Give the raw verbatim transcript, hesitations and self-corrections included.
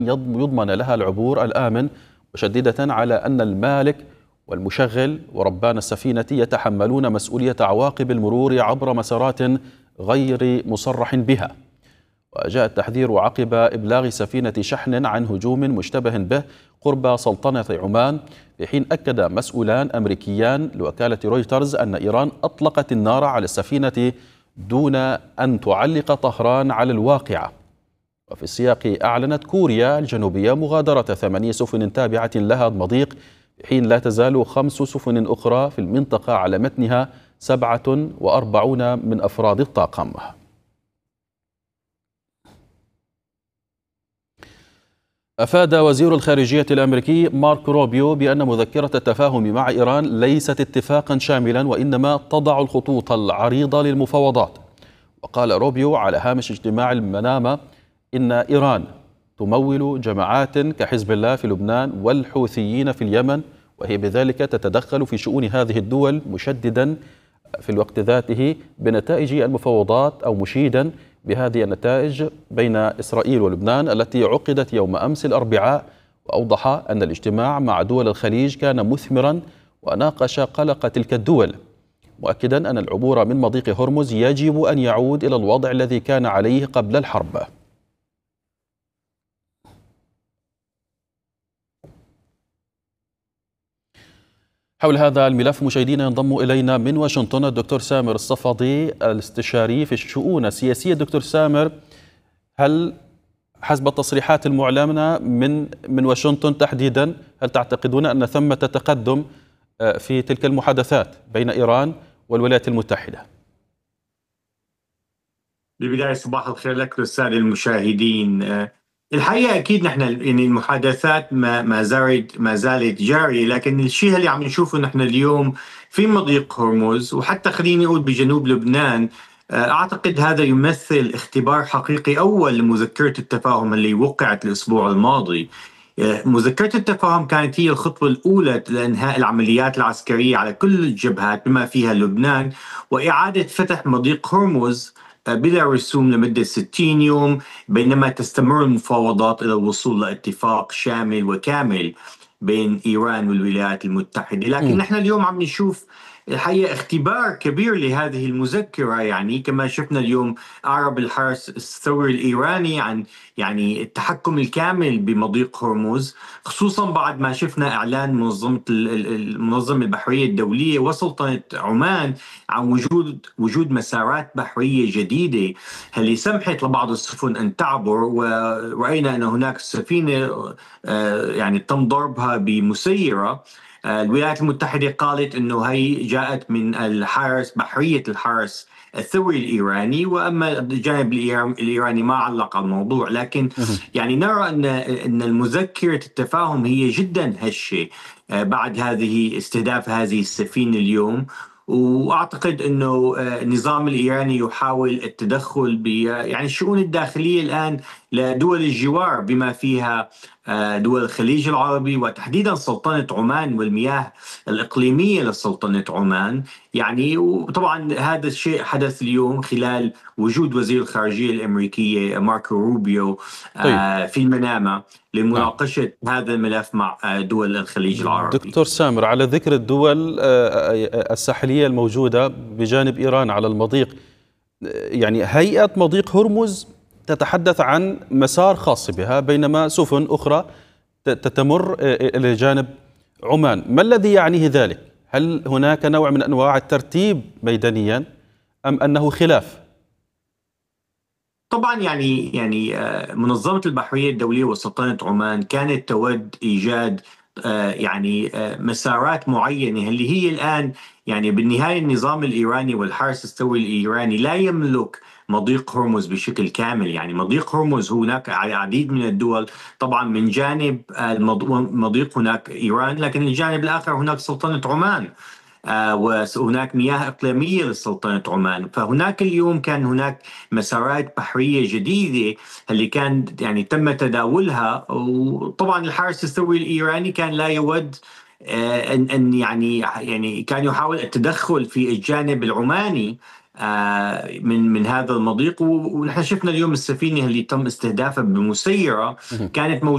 يضمن لها العبور الآمن، مشددة على أن المالك والمشغل وربان السفينة يتحملون مسؤولية عواقب المرور عبر مسارات غير مصرح بها. وجاء التحذير عقب إبلاغ سفينة شحن عن هجوم مشتبه به قرب سلطنة عمان، في حين أكد مسؤولان أمريكيان لوكالة رويترز أن إيران أطلقت النار على السفينة دون أن تعلق طهران على الواقعة. وفي السياق أعلنت كوريا الجنوبية مغادرة ثمانية سفن تابعة لها المضيق، في حين لا تزال خمس سفن أخرى في المنطقة على متنها سبعة وأربعون من أفراد الطاقم. أفاد وزير الخارجية الأمريكي مارك روبيو بأن مذكرة التفاهم مع إيران ليست اتفاقا شاملا، وإنما تضع الخطوط العريضة للمفاوضات. وقال روبيو على هامش اجتماع المنامة إن إيران تمول جماعات كحزب الله في لبنان والحوثيين في اليمن، وهي بذلك تتدخل في شؤون هذه الدول، مشددا في الوقت ذاته بنتائج المفاوضات أو مشيدا بهذه النتائج بين إسرائيل ولبنان التي عقدت يوم أمس الأربعاء. وأوضح أن الاجتماع مع دول الخليج كان مثمرا وناقش قلق تلك الدول، مؤكدا أن العبور من مضيق هرمز يجب أن يعود إلى الوضع الذي كان عليه قبل الحرب. حول هذا الملف مشاهدينا ينضم إلينا من واشنطن الدكتور سامر الصفدي الاستشاري في الشؤون السياسية. دكتور سامر، هل حسب التصريحات المعلنة من من واشنطن تحديدا، هل تعتقدون أن ثمة تقدم في تلك المحادثات بين إيران والولايات المتحدة؟ بالبداية صباح الخير لك والسادة المشاهدين. الحقيقة أكيد نحن يعني المحادثات ما ما زالت ما زالت جارية، لكن الشيء اللي عم نشوفه نحن اليوم في مضيق هرمز، وحتى خليني أقول بجنوب لبنان، أعتقد هذا يمثل اختبار حقيقي أول لمذكرة التفاهم اللي وقعت الأسبوع الماضي. مذكرة التفاهم كانت هي الخطوة الأولى لإنهاء العمليات العسكرية على كل الجبهات بما فيها لبنان، وإعادة فتح مضيق هرمز بلا رسوم لمدة ستين يوم، بينما تستمر المفاوضات إلى الوصول لاتفاق شامل وكامل بين إيران والولايات المتحدة. لكن م. نحن اليوم عم نشوف الحقيقة اختبار كبير لهذه المذكرة، يعني كما شفنا اليوم أعرب الحرس الثوري الإيراني عن يعني التحكم الكامل بمضيق هرمز، خصوصا بعد ما شفنا إعلان منظمة المنظمة البحرية الدولية وسلطنة عمان عن وجود وجود مسارات بحرية جديدة اللي سمحت لبعض السفن أن تعبر. ورأينا أن هناك سفينة يعني تم ضربها بمسيرة. الولايات المتحدة قالت أنه هي جاءت من الحرس بحرية الحرس الثوري الإيراني، وأما الجانب الإيراني ما علق على الموضوع. لكن يعني نرى أن أن المذكرة التفاهم هي جدا هشة بعد هذه استهداف هذه السفينة اليوم. وأعتقد أنه النظام الإيراني يحاول التدخل ب يعني الشؤون الداخلية الآن لدول الجوار بما فيها دول الخليج العربي، وتحديدا سلطنة عمان والمياه الإقليمية لسلطنة عمان. يعني وطبعا هذا الشيء حدث اليوم خلال وجود وزير الخارجية الأمريكية ماركو روبيو طيب. في المنامة لمناقشة نعم. هذا الملف مع دول الخليج العربي. دكتور سامر، على ذكر الدول الساحلية الموجودة بجانب إيران على المضيق، يعني هيئة مضيق هرمز تتحدث عن مسار خاص بها، بينما سفن أخرى تتمر إلى جانب عمان. ما الذي يعنيه ذلك؟ هل هناك نوع من أنواع الترتيب ميدانيا أم أنه خلاف؟ طبعا يعني يعني منظمة البحرية الدولية وسلطنة عمان كانت تود إيجاد يعني مسارات معينة اللي هي الآن يعني بالنهاية النظام الإيراني والحرس الثوري الإيراني لا يملك مضيق هرمز بشكل كامل. يعني مضيق هرمز هناك على العديد من الدول، طبعا من جانب المضيق هناك إيران، لكن الجانب الآخر هناك سلطنة عمان، آه وهناك مياه إقليمية لسلطنة عمان. فهناك اليوم كان هناك مسارات بحرية جديدة اللي كان يعني تم تداولها. وطبعا الحرس الثوري الإيراني كان لا يود آه أن, أن يعني يعني كان يحاول التدخل في الجانب العماني آه من من هذا المضيق. ونحن شفنا اليوم السفينة اللي تم استهدافها بمسيرة كانت موجودة